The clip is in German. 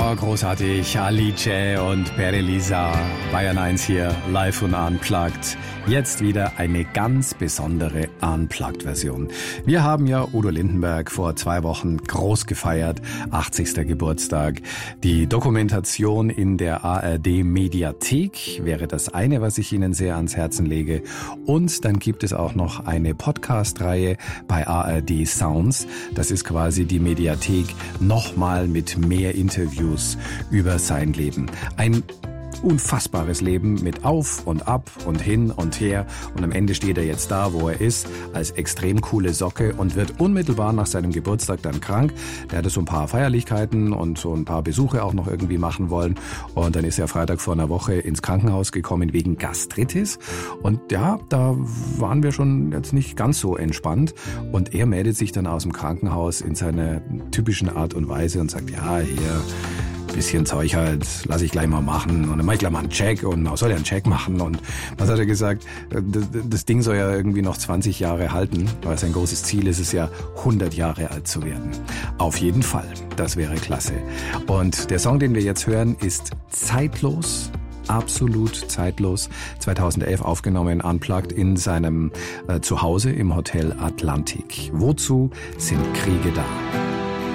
Oh, großartig. Alice und Perelisa, Bayern 1 hier, live und unplugged. Jetzt wieder eine ganz besondere Unplugged-Version. Wir haben ja Udo Lindenberg vor 2 Wochen groß gefeiert, 80. Geburtstag. Die Dokumentation in der ARD-Mediathek wäre das eine, was ich Ihnen sehr ans Herzen lege. Und dann gibt es auch noch eine Podcast-Reihe bei ARD Sounds. Das ist quasi die Mediathek nochmal mit mehr Interviews über sein Leben. Ein unfassbares Leben mit Auf und Ab und hin und her, und am Ende steht er jetzt da, wo er ist, als extrem coole Socke und wird unmittelbar nach seinem Geburtstag dann krank. Der hatte so ein paar Feierlichkeiten und so ein paar Besuche auch noch irgendwie machen wollen, und dann ist er Freitag vor einer Woche ins Krankenhaus gekommen wegen Gastritis, und ja, da waren wir schon jetzt nicht ganz so entspannt, und er meldet sich dann aus dem Krankenhaus in seiner typischen Art und Weise und sagt, ja, hier bisschen Zeug halt, lass ich gleich mal machen, und dann mach ich gleich mal einen Check, und man soll ja einen Check machen, und was hat er gesagt? Das Ding soll ja irgendwie noch 20 Jahre halten, weil sein großes Ziel ist es ja, 100 Jahre alt zu werden. Auf jeden Fall, das wäre klasse. Und der Song, den wir jetzt hören, ist zeitlos, absolut zeitlos, 2011 aufgenommen, unplugged in seinem Zuhause im Hotel Atlantik. Wozu sind Kriege da?